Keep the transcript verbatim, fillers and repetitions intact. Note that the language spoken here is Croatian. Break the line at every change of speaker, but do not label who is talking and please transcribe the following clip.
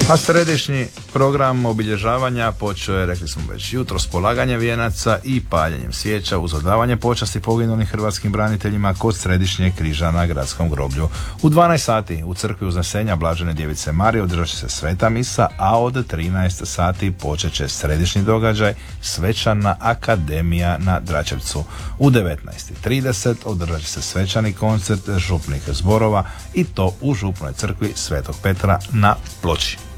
A središnji program obilježavanja počeo je, rekli smo već jutro, s polaganjem vijenaca i paljenjem svijeća uz odavanje počasti poginulim hrvatskim braniteljima kod središnjeg križa na gradskom groblju. U dvanaest sati u crkvi Uznesenja Blažene Djevice Marije održat će se sveta misa, a od trinaest sati počet će središnji događaj Svečana akademija na Dračevcu. U devetnaest trideset održat će se svečani koncert župnih zborova i to u župnoj crkvi Svetog Petra na Ploči.